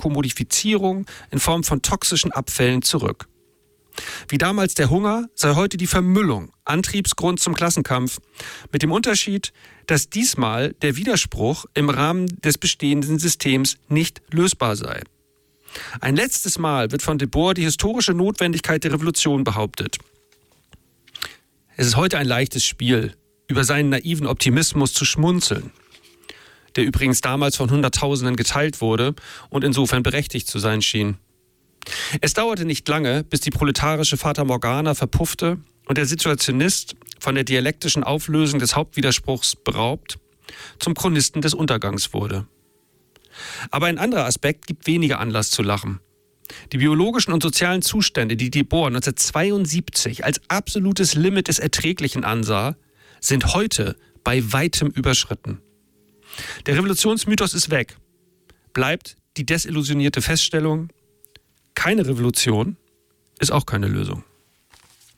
Kommodifizierung in Form von toxischen Abfällen zurück. Wie damals der Hunger sei heute die Vermüllung Antriebsgrund zum Klassenkampf, mit dem Unterschied, dass diesmal der Widerspruch im Rahmen des bestehenden Systems nicht lösbar sei. Ein letztes Mal wird von Debord die historische Notwendigkeit der Revolution behauptet. Es ist heute ein leichtes Spiel, über seinen naiven Optimismus zu schmunzeln, der übrigens damals von Hunderttausenden geteilt wurde und insofern berechtigt zu sein schien. Es dauerte nicht lange, bis die proletarische Fata Morgana verpuffte und der Situationist, von der dialektischen Auflösung des Hauptwiderspruchs beraubt, zum Chronisten des Untergangs wurde. Aber ein anderer Aspekt gibt weniger Anlass zu lachen. Die biologischen und sozialen Zustände, die Debord 1972 als absolutes Limit des Erträglichen ansah, sind heute bei weitem überschritten. Der Revolutionsmythos ist weg. Bleibt die desillusionierte Feststellung: keine Revolution ist auch keine Lösung.